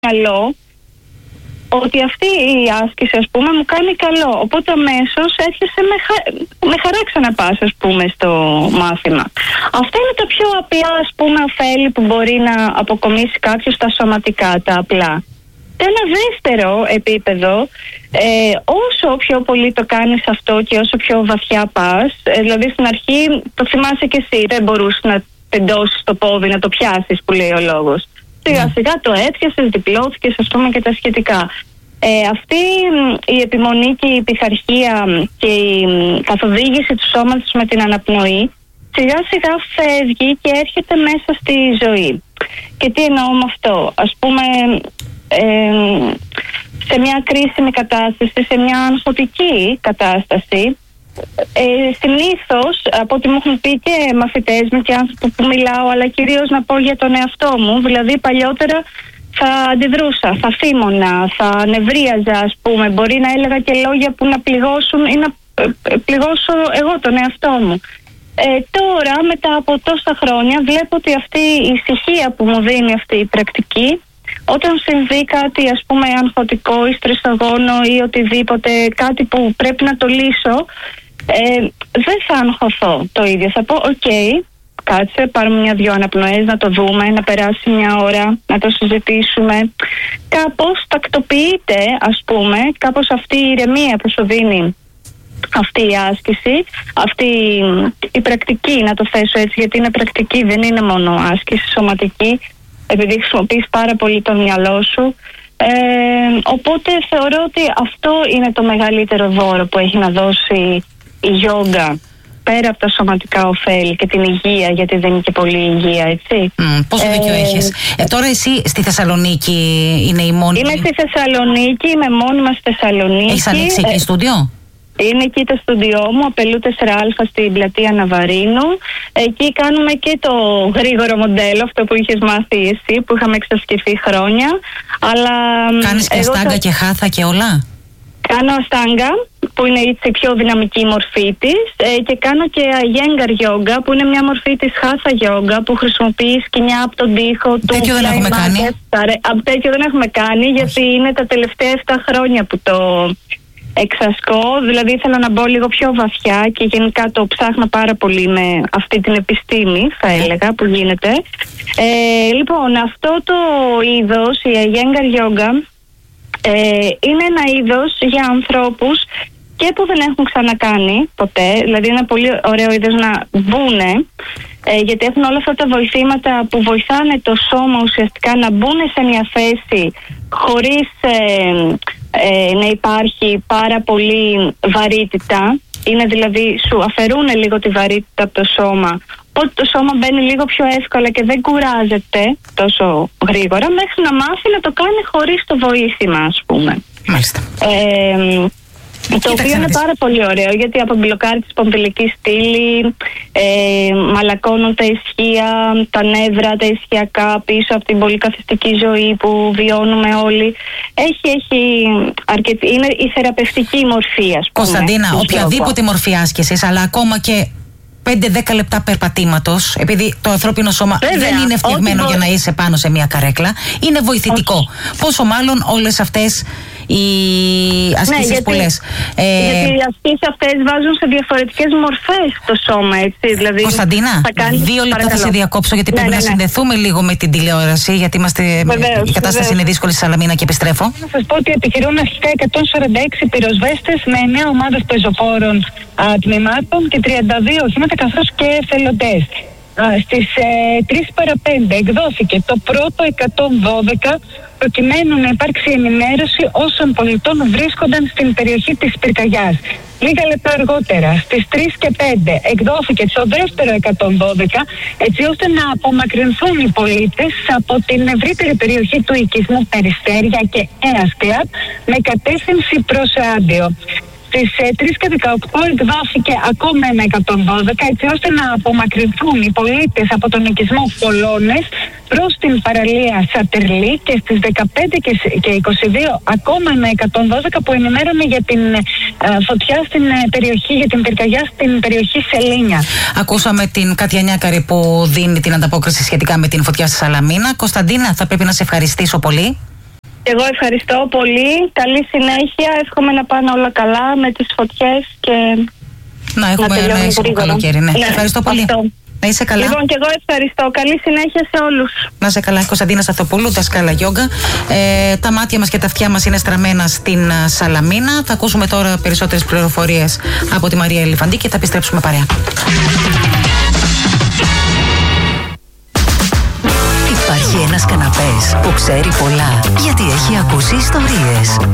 μυαλό ότι αυτή η άσκηση, ας πούμε, μου κάνει καλό. Οπότε αμέσως έρχεσαι με χαρά ξαναπάς, ας πούμε, στο μάθημα. Αυτά είναι τα πιο απλά, ας πούμε, ωφέλη που μπορεί να αποκομίσει κάποιος στα σωματικά, τα απλά. Ένα δεύτερο επίπεδο, όσο πιο πολύ το κάνεις αυτό και όσο πιο βαθιά πας, δηλαδή στην αρχή, το θυμάσαι και εσύ, δεν μπορούσες να τεντώσεις το πόδι, να το πιάσεις, που λέει ο λόγος. Σιγά σιγά το έπιασες, διπλώθηκες, ας πούμε, και τα σχετικά. Αυτή η επιμονή και η πειθαρχία και η καθοδήγηση του σώματος με την αναπνοή σιγά σιγά φεύγει και έρχεται μέσα στη ζωή. Και τι εννοώ με αυτό? Ας πούμε, σε μια κρίσιμη κατάσταση, σε μια αγχωτική κατάσταση, συνήθως, από ό,τι μου έχουν πει και μαθητές μου και άνθρωποι που μιλάω, αλλά κυρίως να πω για τον εαυτό μου, δηλαδή παλιότερα θα αντιδρούσα, θα φήμωνα, θα νευρίαζα, ας πούμε, μπορεί να έλεγα και λόγια που να πληγώσουν ή να πληγώσω εγώ τον εαυτό μου. Τώρα, μετά από τόσα χρόνια, βλέπω ότι αυτή η ησυχία που μου δίνει αυτή η πρακτική, όταν συμβεί κάτι, ας πούμε, αγχωτικό ή στρεσογόνο ή οτιδήποτε, κάτι που πρέπει να το λύσω, δεν θα αγχωθώ το ίδιο. Θα πω, κάτσε, πάρουμε μια-δυο αναπνοές, να το δούμε, να περάσει μια ώρα, να το συζητήσουμε. Κάπως τακτοποιείται, ας πούμε, κάπως αυτή η ηρεμία που σου δίνει αυτή η άσκηση, αυτή η πρακτική, να το θέσω έτσι, γιατί είναι πρακτική, δεν είναι μόνο άσκηση σωματική, επειδή χρησιμοποιείς πάρα πολύ το μυαλό σου. Οπότε θεωρώ ότι αυτό είναι το μεγαλύτερο δώρο που έχει να δώσει η γιόγκα, πέρα από τα σωματικά ωφέλη και την υγεία, γιατί δεν είναι και πολύ υγεία, έτσι. Πόσο δίκιο έχεις. Τώρα εσύ στη Θεσσαλονίκη είναι η μόνη? Είμαι στη Θεσσαλονίκη, είμαι μόνιμα στη Θεσσαλονίκη. Έχεις ανοίξει εκεί στούντιο? Είναι εκεί το στούντιό μου, Απελού 4α στην πλατεία Ναβαρίνου. Εκεί κάνουμε και το γρήγορο μοντέλο, αυτό που είχες μάθει εσύ, που είχαμε εξασκηθεί χρόνια. Αλλά κάνεις και αστάγκα και χάθα και όλα? Κάνω αστάγκα, που είναι έτσι η πιο δυναμική μορφή της, και κάνω και Iyengar yoga, που είναι μια μορφή της Hatha yoga, που χρησιμοποιεί σκηνιά από τον τοίχο του. Τέτοιο δεν έχουμε κάνει. Τέτοιο δεν έχουμε κάνει, γιατί είναι τα τελευταία 7 χρόνια που το εξασκώ. Δηλαδή ήθελα να μπω λίγο πιο βαθιά και γενικά το ψάχνω πάρα πολύ με αυτή την επιστήμη, θα έλεγα, που γίνεται. Λοιπόν, αυτό το είδος, η Iyengar yoga, είναι ένα είδος για ανθρώπους και που δεν έχουν ξανακάνει ποτέ, δηλαδή είναι πολύ ωραίο είδος να μπουνε, γιατί έχουν όλα αυτά τα βοηθήματα που βοηθάνε το σώμα ουσιαστικά να μπουν σε μια θέση χωρίς να υπάρχει πάρα πολύ βαρύτητα. Είναι δηλαδή, σου αφαιρούν λίγο τη βαρύτητα από το σώμα, οπότε το σώμα μπαίνει λίγο πιο εύκολα και δεν κουράζεται τόσο γρήγορα, μέχρι να μάθει να το κάνει χωρίς το βοήθημα, ας πούμε. Μάλιστα. Το οποίο είναι πάρα πολύ ωραίο, γιατί απομπλοκάρει τη σπονδυλική στήλη, μαλακώνουν τα ισχύα, τα νεύρα, τα ισχυακά πίσω από την πολυκαθιστική ζωή που βιώνουμε όλοι. Είναι η θεραπευτική μορφή, ας πούμε. Κωνσταντίνα, οποιαδήποτε μορφή άσκησης, αλλά ακόμα και 5-10 λεπτά περπατήματος, επειδή το ανθρώπινο σώμα δεν είναι φτιαγμένο για να είσαι πάνω σε μια καρέκλα, είναι βοηθητικό. Πόσο μάλλον όλες αυτές οι ασκήσεις που λες. Γιατί οι ασκήσεις αυτές βάζουν σε διαφορετικές μορφές το σώμα, έτσι. Δηλαδή, Κωνσταντίνα, 2 λεπτά θα σε διακόψω, γιατί πρέπει να συνδεθούμε λίγο με την τηλεόραση, γιατί η κατάσταση είναι δύσκολη στη Σαλαμίνα και επιστρέφω. Να σας πω ότι επιχειρούν αρχικά 146 πυροσβέστες με 9 ομάδες πεζοπόρων τμήματων και 32 οχήματα, καθώς και εθελοντές. Στις 3 παρα 5 εκδόθηκε το πρώτο 112, προκειμένου να υπάρξει ενημέρωση όσων πολιτών βρίσκονταν στην περιοχή της πυρκαγιάς. Λίγα λεπτά αργότερα, στις 3 και 5, εκδόθηκε το δεύτερο 112, έτσι ώστε να απομακρυνθούν οι πολίτες από την ευρύτερη περιοχή του οικισμού Περιστέρια και Αίας Κλαμπ με κατεύθυνση προς Άντιο. Στις 3 και 18 εκδόθηκε ακόμα ένα 112, έτσι ώστε να απομακρυνθούν οι πολίτες από τον οικισμό Πολώνες προς την παραλία Σατερλή, και στις 15 και 22 ακόμα ένα 112 που ενημέρωνε για την φωτιά στην περιοχή, για την πυρκαγιά στην περιοχή Σελήνια. Ακούσαμε την Κάτια Νιάκαρη που δίνει την ανταπόκριση σχετικά με την φωτιά στη Σαλαμίνα. Κωνσταντίνα, θα πρέπει να σε ευχαριστήσω πολύ. Και εγώ ευχαριστώ πολύ. Καλή συνέχεια. Εύχομαι να πάνε όλα καλά με τις φωτιές και να έχουμε ένα ήσυχο καλοκαίρι. Ναι. Ευχαριστώ πολύ. Αυτό. Να είσαι καλά. Λοιπόν, και εγώ ευχαριστώ. Καλή συνέχεια σε όλους. Να είσαι καλά. Κωνσταντίνα Σταθοπούλου, δασκάλα γιόγκα. Τα μάτια μας και τα αυτιά μας είναι στραμμένα στην Σαλαμίνα. Θα ακούσουμε τώρα περισσότερες πληροφορίες από τη Μαρία Ελεφαντή και θα επιστρέψουμε παρέα. Υπάρχει ένας καναπές που ξέρει πολλά γιατί έχει ακούσει ιστορίες.